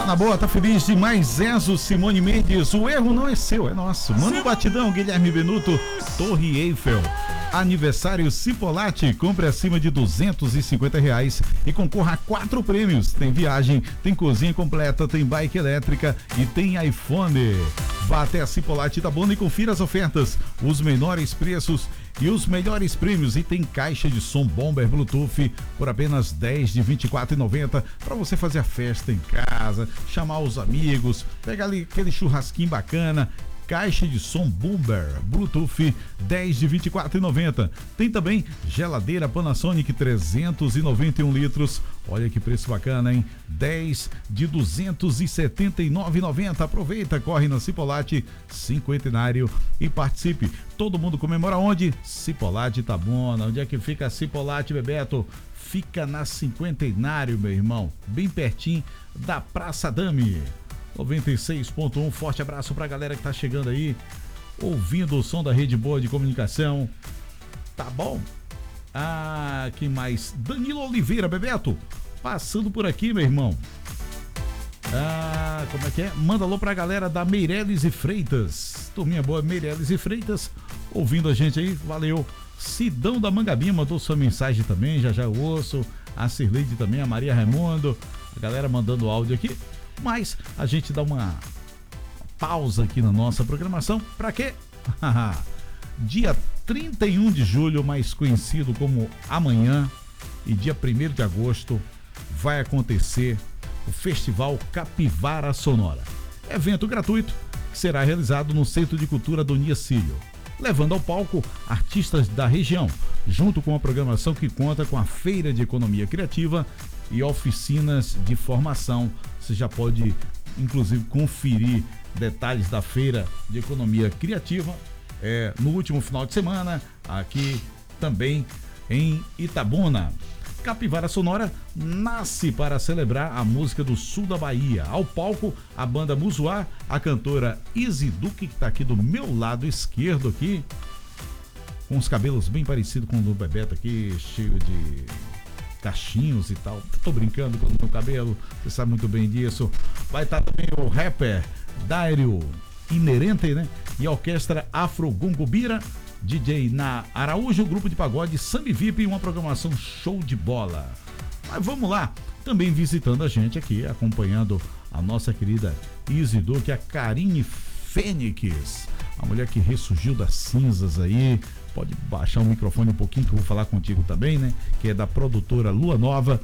na boa, tá feliz demais, Enzo, Simone Mendes. O erro não é seu, é nosso. Manda um batidão, Guilherme Benuto, Torre Eiffel. Aniversário Cipolate, compre acima de R$250 e concorra a 4 prêmios. Tem viagem, tem cozinha completa, tem bike elétrica e tem iPhone. Vá até a Cipolate Itabuna e confira as ofertas, os menores preços e os melhores prêmios. E tem caixa de som Bomber Bluetooth por apenas R$10 de R$24,90 para você fazer a festa em casa, chamar os amigos, pegar ali aquele churrasquinho bacana. Caixa de som Bomber Bluetooth, R$10 de R$24,90. Tem também geladeira Panasonic 391 litros. Olha que preço bacana, hein? 10 de R$279,90. Aproveita, corre na Cipolate Cinquentenário e participe. Todo mundo comemora onde? Cipolate Itabuna. Onde é que fica a Cipolate, Bebeto? Fica na Cinquentenário, meu irmão. Bem pertinho da Praça Dami. 96.1, forte abraço pra galera que tá chegando aí, ouvindo o som da Rede Boa de Comunicação. Tá bom? Ah, que mais? Danilo Oliveira, Bebeto, passando por aqui, meu irmão. Ah, como é que é? Manda alô pra galera da Meireles e Freitas. Turminha boa, Meireles e Freitas, ouvindo a gente aí, valeu. Sidão da Mangabinha mandou sua mensagem também, já eu ouço. A Cirleide também, a Maria Raimundo, a galera mandando áudio aqui. Mas a gente dá uma pausa aqui na nossa programação. Pra quê? Dia 31 de julho, mais conhecido como amanhã, e dia 1º de agosto, vai acontecer o Festival Capivara Sonora. Evento gratuito que será realizado no Centro de Cultura Dona Cílio, levando ao palco artistas da região, junto com a programação que conta com a Feira de Economia Criativa e oficinas de formação. Você já pode, inclusive, conferir detalhes da Feira de Economia Criativa no último final de semana, aqui também em Itabuna. Capivara Sonora nasce para celebrar a música do sul da Bahia. Ao palco, a banda Musuá, a cantora Izzy Duque, que está aqui do meu lado esquerdo aqui, com os cabelos bem parecidos com o do Bebeto aqui, cheio de cachinhos e tal. Tô brincando com o meu cabelo, você sabe muito bem disso. Vai estar também o rapper Dário Inerente, né? E a orquestra Afro Gungubira, DJ Na Araújo, grupo de pagode Sambi VIP e uma programação show de bola. Mas vamos lá, também visitando a gente aqui, acompanhando a nossa querida Izzy Duque, a Karine Fênix, a mulher que ressurgiu das cinzas aí. Pode baixar o microfone um pouquinho que eu vou falar contigo também, né? Que é da produtora Lua Nova,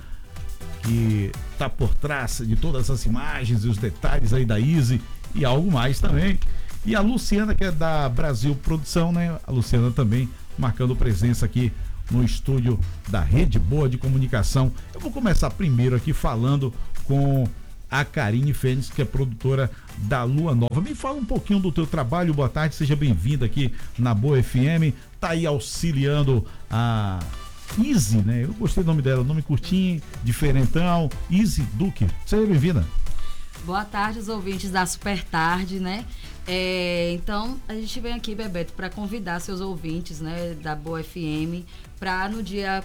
que tá por trás de todas as imagens e os detalhes aí da Izzy e algo mais também. E a Luciana, que é da Brasil Produção, né? A Luciana também marcando presença aqui no estúdio da Rede Boa de Comunicação. Eu vou começar primeiro aqui falando com a Karine Fênix, que é produtora da Lua Nova. Me fala um pouquinho do teu trabalho. Boa tarde, seja bem-vinda aqui na Boa FM. Tá aí auxiliando a Izzy, né? Eu gostei do nome dela, nome curtinho, diferentão, Izzy Duque. Seja bem-vinda. Boa tarde, os ouvintes da Super Tarde, né? Então, a gente vem aqui, Bebeto, para convidar seus ouvintes, né, da Boa FM, para no dia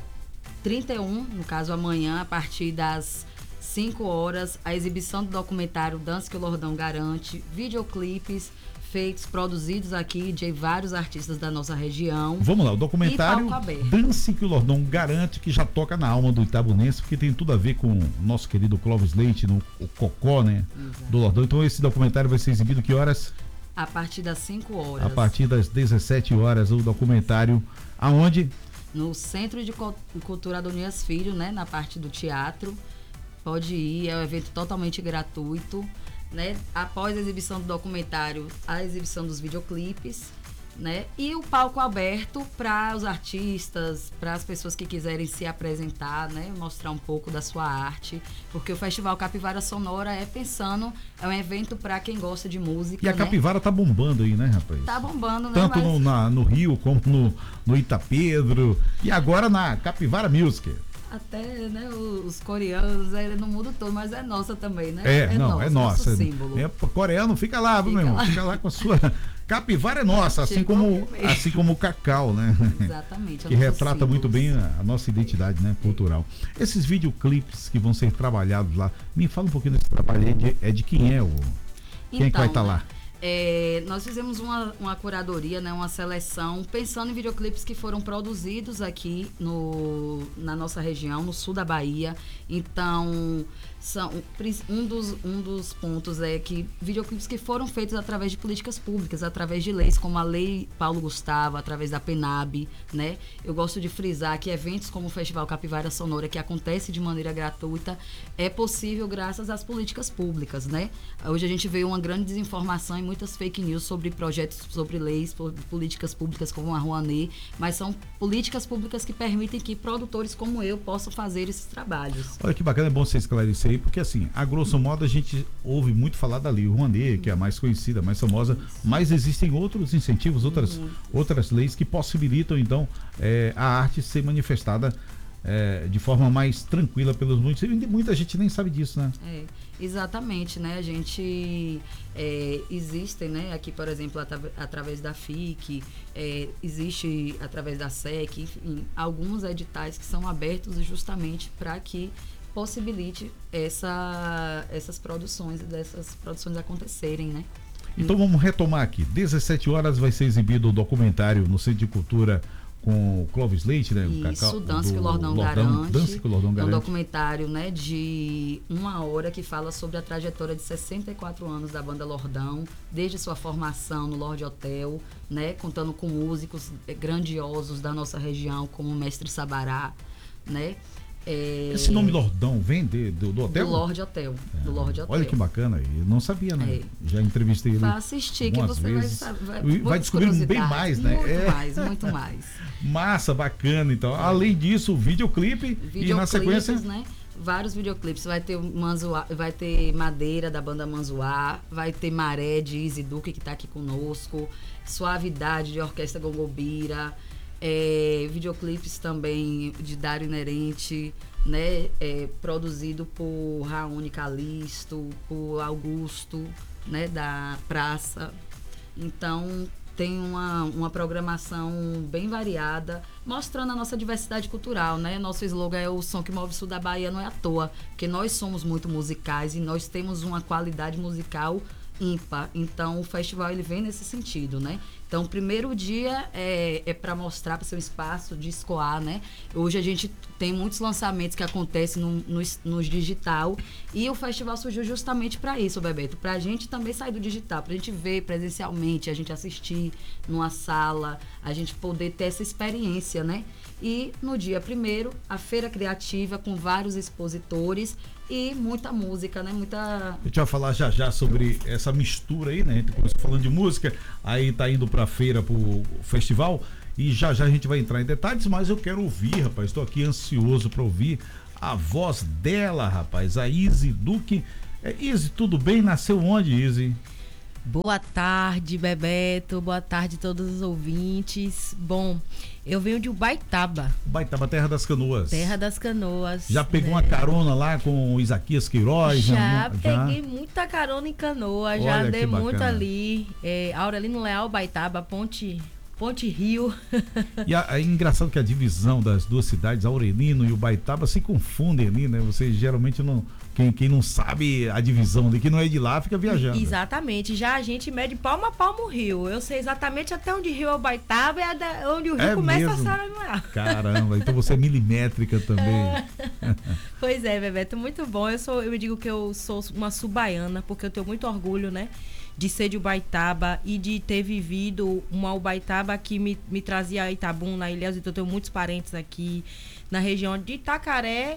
31, no caso amanhã, a partir das 5 horas, a exibição do documentário Dança que o Lordão Garante, videoclipes feitos, produzidos aqui de vários artistas da nossa região. Vamos lá, o documentário Dance que o Lordão Garante, que já toca na alma do itabunense, porque tem tudo a ver com o nosso querido Clóvis Leite, o Cocó, né? Exato. Do Lordão. Então esse documentário vai ser exibido que horas? A partir das 5 horas. A partir das 17 horas, o documentário, aonde? No Centro de Cultura Adonias Filho, né? Na parte do teatro. Pode ir, é um evento totalmente gratuito, né? Após a exibição do documentário, a exibição dos videoclipes, né? E o palco aberto para os artistas, para as pessoas que quiserem se apresentar, né? Mostrar um pouco da sua arte, porque o Festival Capivara Sonora é um evento para quem gosta de música. E a Capivara tá bombando aí, né, rapaz? Tá bombando, né? Tanto no Rio como no Itapedro e agora na Capivara Music. até, né, os coreanos, no mundo todo, mas é nossa também, né? É nossa. Nosso símbolo. Coreano, fica lá, meu irmão. Fica lá com a sua... Capivara é nossa, assim como o cacau, né? Exatamente. Que retrata muito bem a nossa identidade, né, cultural. Esses videoclipes que vão ser trabalhados lá, me fala um pouquinho desse trabalho aí, de quem é quem é que vai estar lá? Nós fizemos uma curadoria, né, uma seleção, pensando em videoclipes que foram produzidos aqui na nossa região, no sul da Bahia. Então, um dos pontos é que videoclipes que foram feitos através de políticas públicas, através de leis, como a Lei Paulo Gustavo, através da PENAB, né? Eu gosto de frisar que eventos como o Festival Capivara Sonora, que acontece de maneira gratuita, é possível graças às políticas públicas, né? Hoje a gente vê uma grande desinformação e muitas fake news sobre projetos, sobre leis, políticas públicas como a Rouanet, mas são políticas públicas que permitem que produtores como eu possam fazer esses trabalhos. Olha que bacana, é bom você esclarecer aí, porque assim, a grosso modo a gente ouve muito falar da Lei Rouanet, que é a mais conhecida, a mais famosa, mas existem outros incentivos, outras leis que possibilitam então a arte ser manifestada de forma mais tranquila pelos municípios. E muita gente nem sabe disso, né? Exatamente, né? A gente existem, né? Aqui, por exemplo, através da FIC, existe através da SEC, enfim, alguns editais que são abertos justamente para que possibilite essas produções acontecerem, né? Então vamos retomar aqui. 17 horas vai ser exibido o documentário no Centro de Cultura com o Clóvis Leite, né? Isso, Dança que o Lordão Garante. É um documentário, né, de 1 hora que fala sobre a trajetória de 64 anos da banda Lordão, desde sua formação no Lorde Hotel, né, contando com músicos grandiosos da nossa região, como o Mestre Sabará, né? Esse nome Lordão vem do hotel? Do Lorde Hotel. Do Lorde Hotel. Olha que bacana, eu não sabia, né? Já entrevistei ele. Vai assistir, que você vai descobrir bem mais, né? Muito mais. Massa, bacana, então. Além disso, videoclipe e na sequência, né? Vários videoclipes. Vai ter Madeira da banda Manzoá, vai ter Maré de Izzy Duque, que está aqui conosco, Suavidade de Orquestra Gongobira, videoclipes também de Dário Inerente, né? Produzido por Raoni Calisto, por Augusto, né? Da Praça. Então tem uma programação bem variada, mostrando a nossa diversidade cultural, né? Nosso slogan é o som que move o sul da Bahia, não é à toa, porque nós somos muito musicais e nós temos uma qualidade musical ímpar. Então o festival ele vem nesse sentido, né? Então o primeiro dia é para mostrar, para ser um espaço de escoar, né? Hoje a gente tem muitos lançamentos que acontecem no digital e o festival surgiu justamente para isso, Bebeto, para a gente também sair do digital, para a gente ver presencialmente, a gente assistir numa sala, a gente poder ter essa experiência, né? E no dia 1º, a feira criativa com vários expositores e muita música, né? A gente vai falar já sobre essa mistura aí, né? A gente começou falando de música, aí tá indo pra feira, pro festival, e já a gente vai entrar em detalhes, mas eu quero ouvir, rapaz, estou aqui ansioso para ouvir a voz dela, rapaz, a Izzy Duque. Izzy, tudo bem? Nasceu onde, Izzy? Boa tarde, Bebeto. Boa tarde a todos os ouvintes. Bom, eu venho de Ubaitaba. Ubaitaba, Terra das Canoas. Terra das Canoas. Já pegou uma carona lá com o Isaquias Queiroz? Já peguei muita carona em canoa. Olha, já dei muito ali. Aurelino Leal, Ubaitaba, Ponte Rio. E é engraçado que a divisão das duas cidades, Aurelino e Ubaitaba, se confundem ali, né? Vocês geralmente não... Quem não sabe a divisão ali, que não é de lá, fica viajando. Exatamente. Já a gente mede palmo a palmo o rio. Eu sei exatamente até onde o rio é Ubaitaba e onde o rio começa mesmo? A Saranoá. Caramba, então você é milimétrica também. Pois é, Bebeto, muito bom. Eu digo que eu sou uma subaiana, porque eu tenho muito orgulho, né? De ser de Ubaitaba e de ter vivido uma Ubaitaba que me trazia a Itabuna, Ilhéus. Então eu tenho muitos parentes aqui na região de Itacaré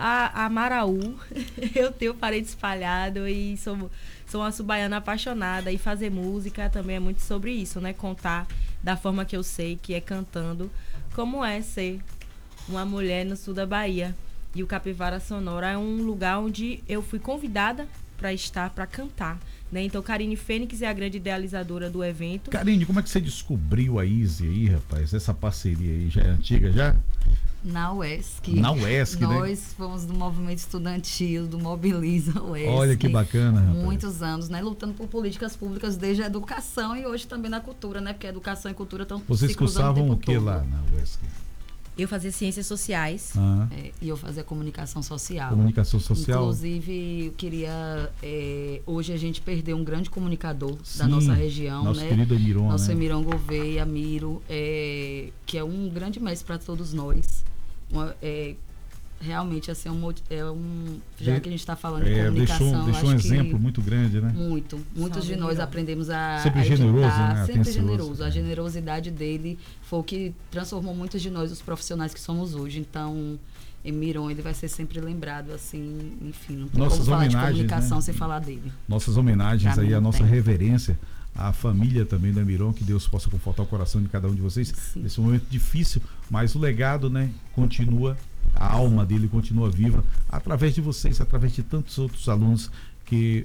a Maraú. Eu tenho parente espalhado e sou uma subaiana apaixonada. E fazer música também é muito sobre isso, né? Contar da forma que eu sei, que é cantando, como é ser uma mulher no sul da Bahia. E o Capivara Sonora é um lugar onde eu fui convidada para estar, para cantar, né? Então, Karine Fênix é a grande idealizadora do evento. Karine, como é que você descobriu a Izzy aí, rapaz? Essa parceria aí já é antiga, já? Na UESC. Na UESC, Nós fomos do movimento estudantil, do Mobiliza UESC. Olha que bacana, rapaz. Muitos anos, né? Lutando por políticas públicas desde a educação e hoje também na cultura, né? Porque a educação e cultura estão Vocês cursavam o que lá na UESC? Eu fazia ciências sociais. E eu fazia comunicação social. Comunicação social. Inclusive, eu queria... hoje a gente perdeu um grande comunicador Sim, da nossa região, nosso né? querido Emiron, Nosso né? Emiron Gouveia, Miro, que é um grande mestre para todos nós. Realmente, assim, já que a gente está falando de comunicação... Deixou um exemplo muito grande, né? Muitos de nós aprendemos a sempre generoso, né? Sempre generoso. A generosidade dele foi o que transformou muitos de nós, os profissionais que somos hoje. Então, Emiron, ele vai ser sempre lembrado, assim, enfim, não tem Nossas como falar de homenagens, comunicação, né? sem falar dele. Nossas homenagens Pra aí, mim, a nossa tem. reverência à família também do Emiron, que Deus possa confortar o coração de cada um de vocês. Sim. Nesse momento difícil, mas o legado, né, continua, a alma dele continua viva através de vocês, através de tantos outros alunos que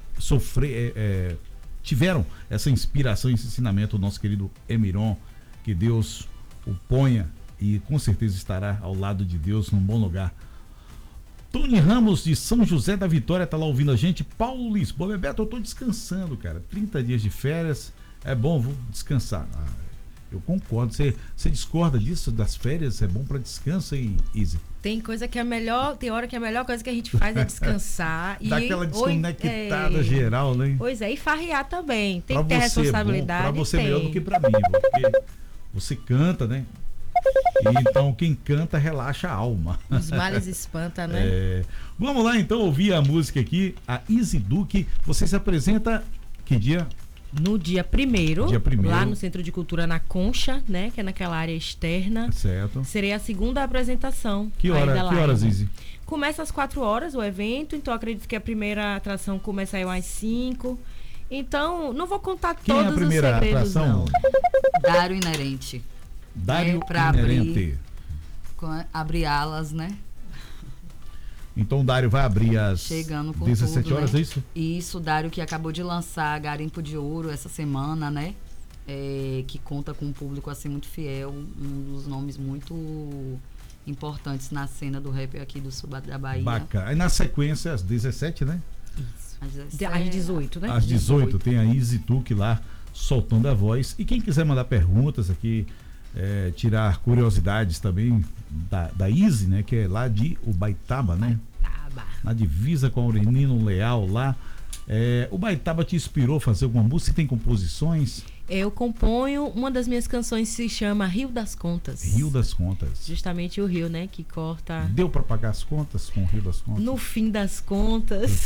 tiveram essa inspiração, esse ensinamento do nosso querido Emiron. Que Deus o ponha e com certeza estará ao lado de Deus num bom lugar. Tony Ramos de São José da Vitória tá lá ouvindo a gente. Paulo Lisboa, Bebeto, eu tô descansando, cara. 30 dias de férias, é bom, vou descansar. Eu concordo. Você discorda disso, das férias? É bom para descanso, hein, Izzy? Tem coisa que é melhor, tem hora que a melhor coisa que a gente faz é descansar. Dá aquela desconectada geral, né? Pois é, e farrear também. Tem pra que ter você responsabilidade. Para você melhor do que para mim, porque você canta, né? E então quem canta relaxa a alma. Os males espanta, né? Vamos lá então ouvir a música aqui, a Izzy Duque. Você se apresenta que dia? No dia 1º, Dia 1º, lá no Centro de Cultura na Concha, né? Que é naquela área externa. Certo. Serei a segunda apresentação. Que horas, Izzy? Começa às 4 horas o evento, então acredito que a primeira atração começa aí às 5. Então, não vou contar Quem todos é a primeira os segredos, atração? não. Dário Inerente. Dário pra Inerente. Abrir alas, né? Então o Dário vai abrir às Chegando com 17 tudo, horas, né? é isso? Isso, o Dário que acabou de lançar Garimpo de Ouro essa semana, né? Que conta com um público assim muito fiel, um dos nomes muito importantes na cena do rap aqui do sul da Bahia. Bacana. Aí na sequência, às 17, né? Isso. Às Às 18, né? Às 18 tem a Izzy Duque lá soltando a voz. E quem quiser mandar perguntas aqui, tirar curiosidades também da Izzy, né? Que é lá de Ubaitaba, né? Na divisa com a Aurenino Leal lá. O Ubaitaba te inspirou a fazer alguma música? Você tem composições? Eu componho, uma das minhas canções se chama Rio das Contas. Rio das Contas. Justamente o rio, né? Que corta... Deu para pagar as contas com o Rio das Contas? No fim das contas.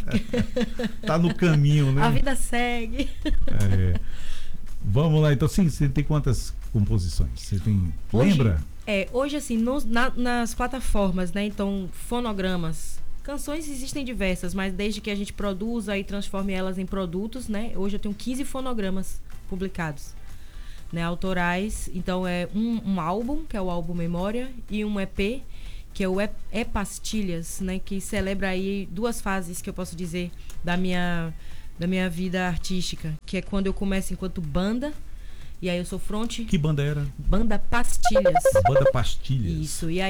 Tá no caminho, né? A vida segue. Vamos lá, então sim, você tem quantas composições? Você tem... Lembra? Hoje assim, nas plataformas, né? Então, fonogramas. Canções existem diversas, mas desde que a gente produza e transforme elas em produtos, né? Hoje eu tenho 15 fonogramas publicados, né? Autorais. Então é um álbum, que é o álbum Memória, e um EP, que é o Pastilhas, né? Que celebra aí 2 fases que eu posso dizer da minha vida artística, que é quando eu começo enquanto banda, e aí eu sou front. Que banda era? Banda Pastilhas. Banda Pastilhas. Isso, e aí